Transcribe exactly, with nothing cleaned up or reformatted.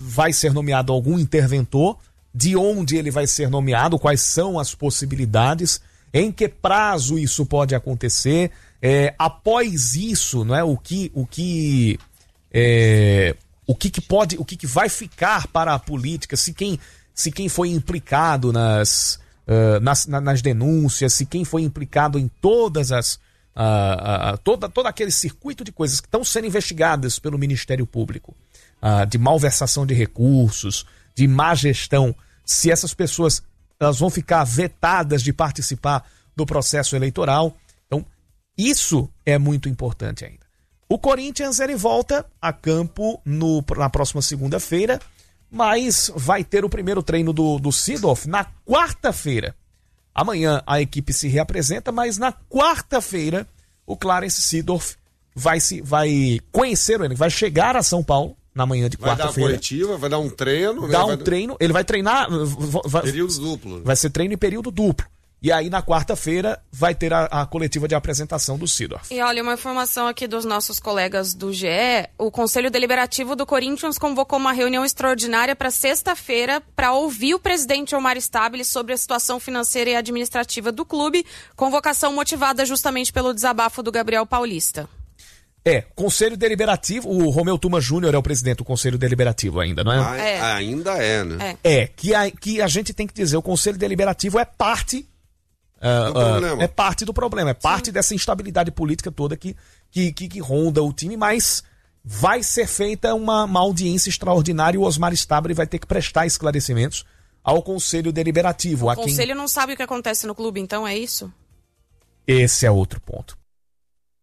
vai ser nomeado algum interventor, de onde ele vai ser nomeado, quais são as possibilidades, em que prazo isso pode acontecer, é, após isso, não é, o que, o que, é, o que, que pode, o que, que vai ficar para a política, se quem, se quem foi implicado nas, uh, nas, nas denúncias, se quem foi implicado em todas as Uh, uh, uh, toda, todo aquele circuito de coisas que estão sendo investigadas pelo Ministério Público, uh, de malversação de recursos, de má gestão, se essas pessoas elas vão ficar vetadas de participar do processo eleitoral. Então, isso é muito importante ainda. O Corinthians ele volta a campo no, na próxima segunda-feira, mas vai ter o primeiro treino do, do Seedorf na quarta-feira. Amanhã a equipe se reapresenta, mas na quarta-feira o Clarence Seedorf vai, se, vai conhecer, ele vai chegar a São Paulo na manhã de quarta-feira. Vai dar uma coletiva, vai dar um treino. Dá né? um vai... treino, ele vai treinar... Vai, período duplo. Vai ser treino em período duplo. E aí na quarta-feira vai ter a, a coletiva de apresentação do Seedorf. E olha, uma informação aqui dos nossos colegas do G E, o Conselho Deliberativo do Corinthians convocou uma reunião extraordinária para sexta-feira para ouvir o presidente Omar Stabile sobre a situação financeira e administrativa do clube, convocação motivada justamente pelo desabafo do Gabriel Paulista. É, Conselho Deliberativo, o Romeu Tuma Júnior é o presidente do Conselho Deliberativo ainda, não é? Ah, é. Ainda é, né? É, é que, a, que a gente tem que dizer, o Conselho Deliberativo é parte... Uh, uh, é parte do problema, é parte Sim. dessa instabilidade política toda que, que, que, que ronda o time, mas vai ser feita uma, uma audiência extraordinária e o Osmar Stabile vai ter que prestar esclarecimentos ao Conselho Deliberativo. O a Conselho quem... não sabe o que acontece no clube, então é isso? Esse é outro ponto.